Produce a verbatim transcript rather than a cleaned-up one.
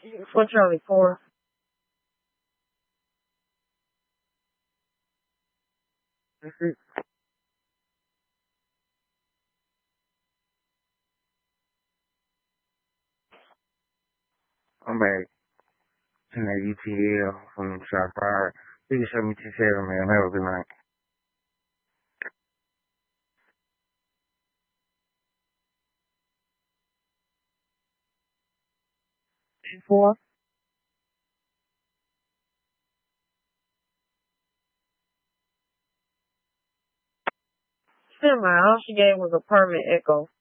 For Charlie four. I'm back in that E T L from Shot Fire. You can show me T seven, man. Have a good night. Four. Never mind. All she gave was a permanent echo.